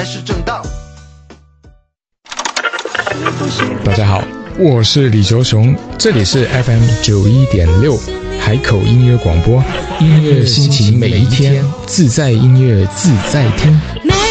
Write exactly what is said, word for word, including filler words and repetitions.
才是正道。 大家好，我是李球雄，这里是 F M 九一点六海口音乐广播，音乐心情每一天，自在音乐自在听。